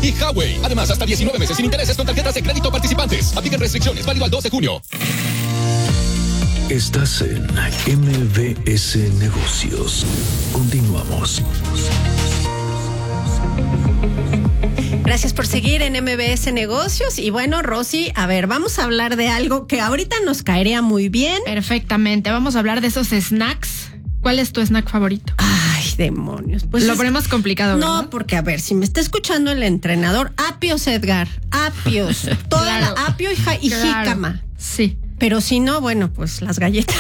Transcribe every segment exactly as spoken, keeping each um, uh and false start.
y Huawei. Además, hasta diecinueve meses sin intereses con tarjetas de crédito participantes. Aplican restricciones, válido al dos de junio. Estás en M V S Negocios. Continuamos. Gracias por seguir en M V S Negocios. Y bueno, Rosy, a ver, vamos a hablar de algo que ahorita nos caería muy bien. Perfectamente, vamos a hablar de esos snacks. ¿Cuál es tu snack favorito? Ay, demonios. Pues lo es... ponemos complicado, ¿verdad? No, porque a ver, si me está escuchando el entrenador, apios, Edgar, apios, toda Claro. la apio y, ja- y Claro. jícama. Sí. Pero si no, bueno, pues las galletas.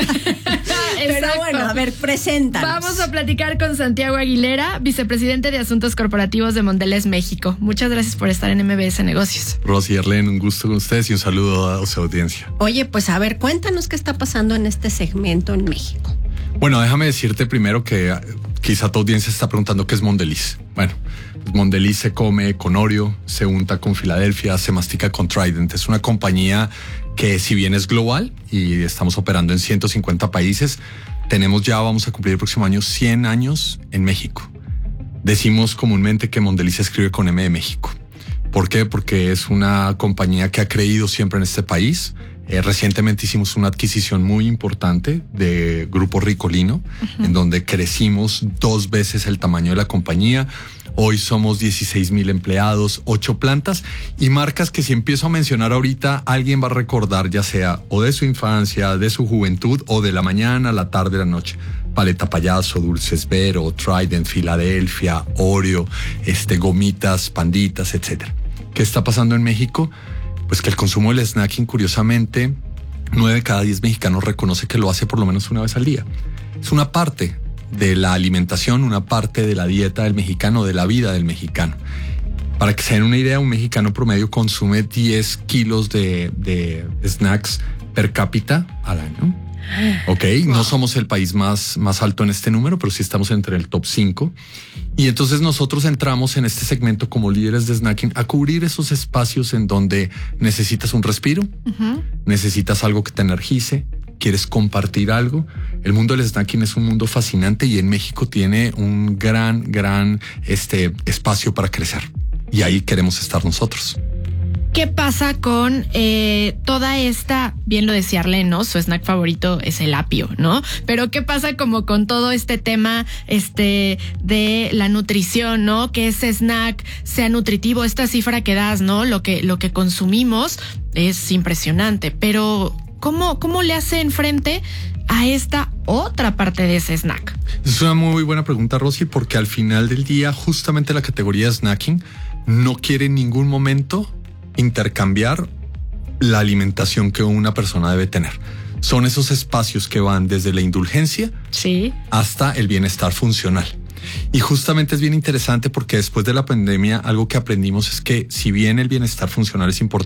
Pero Exacto. bueno, a ver, preséntanos. Vamos a platicar con Santiago Aguilera, vicepresidente de Asuntos Corporativos de Mondelez México. Muchas gracias por estar en M V S Negocios. Rosy y Arlene, un gusto con ustedes y un saludo a su audiencia. Oye, pues a ver, cuéntanos qué está pasando en este segmento en México. Bueno, déjame decirte primero que eh, quizá tu audiencia está preguntando qué es Mondelez. Bueno, pues Mondelez se come con Oreo, se unta con Filadelfia, se mastica con Trident. Es una compañía que, si bien es global y estamos operando en ciento cincuenta países, tenemos ya, vamos a cumplir el próximo año cien años en México. Decimos comúnmente que Mondelez se escribe con M de México. ¿Por qué? Porque es una compañía que ha creído siempre en este país. Eh, recientemente hicimos una adquisición muy importante de Grupo Ricolino, uh-huh. en donde crecimos dos veces el tamaño de la compañía. Hoy somos dieciséis mil empleados, ocho plantas y marcas que, si empiezo a mencionar ahorita, alguien va a recordar, ya sea o de su infancia, de su juventud, o de la mañana, la tarde, la noche. Paleta Payaso, Dulces Vero, Trident, Filadelfia, Oreo, este, gomitas, panditas, etcétera. ¿Qué está pasando en México? Pues que el consumo del snacking, curiosamente, nueve de cada diez mexicanos reconoce que lo hace por lo menos una vez al día. Es una parte de la alimentación, una parte de la dieta del mexicano, de la vida del mexicano. Para que se den una idea, un mexicano promedio consume diez kilos de, de snacks per cápita al año. Ok, wow. No somos el país más, más alto en este número, pero sí estamos entre el top cinco. Y entonces nosotros entramos en este segmento como líderes de snacking a cubrir esos espacios en donde necesitas un respiro, uh-huh. necesitas algo que te energice, quieres compartir algo. El mundo del snacking es un mundo fascinante y en México tiene un gran, gran este, espacio para crecer. Y ahí queremos estar nosotros. ¿Qué pasa con eh, toda esta, bien lo decía Arlene, ¿no? Su snack favorito es el apio, ¿no? Pero ¿qué pasa como con todo este tema este de la nutrición, ¿no? Que ese snack sea nutritivo, esta cifra que das, ¿no? Lo que, lo que consumimos es impresionante, pero ¿cómo, cómo le hacen frente a esta otra parte de ese snack? Es una muy buena pregunta, Rosy, porque al final del día, justamente la categoría de snacking no quiere en ningún momento intercambiar la alimentación que una persona debe tener. Son esos espacios que van desde la indulgencia sí. hasta el bienestar funcional. Y justamente es bien interesante porque después de la pandemia algo que aprendimos es que, si bien el bienestar funcional es importante,